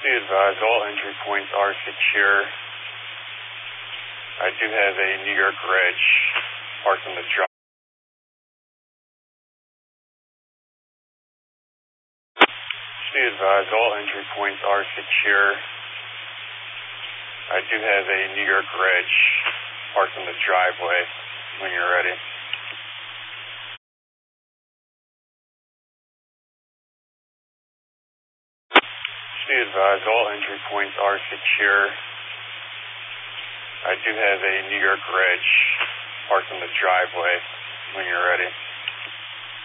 Be advised, all entry points are secure. I do have a New York Reg parked in the driveway. Be advised, all entry points are secure. I do have a New York Reg parked in the driveway when you're ready. Be advised, all entry points are secure. I do have a New York Reg parked in the driveway when you're ready.